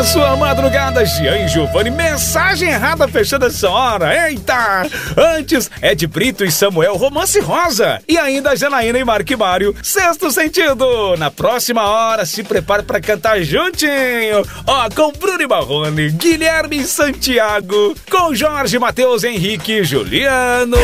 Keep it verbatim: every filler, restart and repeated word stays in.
na sua madrugada, Jean Giovanni, mensagem errada fechando essa hora, eita! Antes, Ed Brito e Samuel, Romance Rosa. E ainda Janaína e Marco Mário, Sexto Sentido. Na próxima hora, se prepare pra cantar juntinho. Ó, com Bruno e Marrone, Guilherme e Santiago, com Jorge, Matheus, Henrique e Juliano.